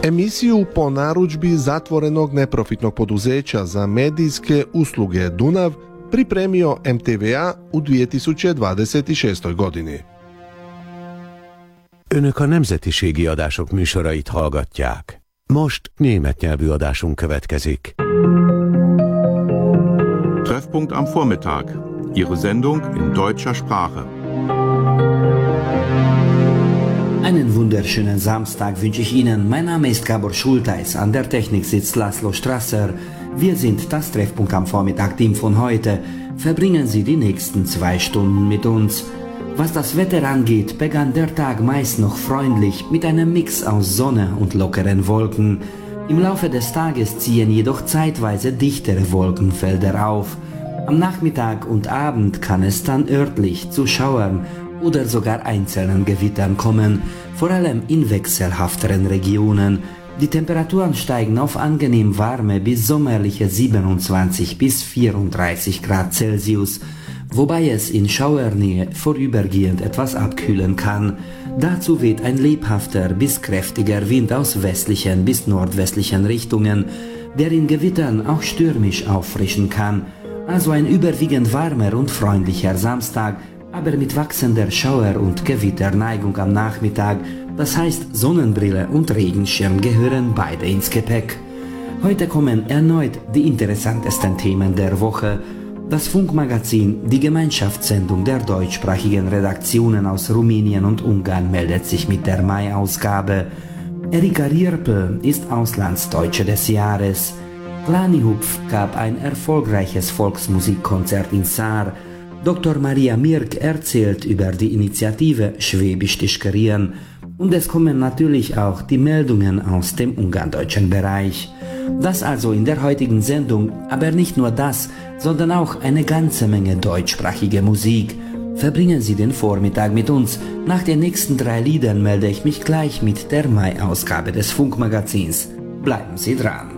Emisiju po narudžbi zatvorenog neprofitnog poduzeća za medijske usluge Dunav pripremio MTVA u 2026. godini. Önök a nemzetiségi adások műsorait hallgatják. Most német nyelvű adásunk következik. Treffpunkt am Vormittag. Ihre Sendung in deutscher Sprache. Einen wunderschönen Samstag wünsche ich Ihnen. Mein Name ist Gabor Schulteis. An der Technik sitzt Laszlo Strasser. Wir sind das Treffpunkt am Vormittag-Team von heute. Verbringen Sie die nächsten 2 Stunden mit uns. Was das Wetter angeht, begann der Tag meist noch freundlich mit einem Mix aus Sonne und lockeren Wolken. Im Laufe des Tages ziehen jedoch zeitweise dichtere Wolkenfelder auf. Am Nachmittag und Abend kann es dann örtlich zu Schauern oder sogar einzelnen Gewittern kommen, vor allem in wechselhafteren Regionen. Die Temperaturen steigen auf angenehm warme bis sommerliche 27 bis 34 Grad Celsius, wobei es in Schauernähe vorübergehend etwas abkühlen kann. Dazu weht ein lebhafter bis kräftiger Wind aus westlichen bis nordwestlichen Richtungen, der in Gewittern auch stürmisch auffrischen kann. Also ein überwiegend warmer und freundlicher Samstag, aber mit wachsender Schauer- und Gewitterneigung am Nachmittag, das heißt Sonnenbrille und Regenschirm gehören beide ins Gepäck. Heute kommen erneut die interessantesten Themen der Woche. Das Funkmagazin, die Gemeinschaftssendung der deutschsprachigen Redaktionen aus Rumänien und Ungarn, meldet sich mit der Mai-Ausgabe. Erika Rierpel ist Auslandsdeutsche des Jahres. Klani Hupf gab ein erfolgreiches Volksmusikkonzert in Saar. Dr. Maria Mirk erzählt über die Initiative Schwäbisch Tischkerieren. Und es kommen natürlich auch die Meldungen aus dem ungarndeutschen Bereich. Das also in der heutigen Sendung, aber nicht nur das, sondern auch eine ganze Menge deutschsprachige Musik. Verbringen Sie den Vormittag mit uns. Nach den nächsten 3 Liedern melde ich mich gleich mit der Mai-Ausgabe des Funkmagazins. Bleiben Sie dran.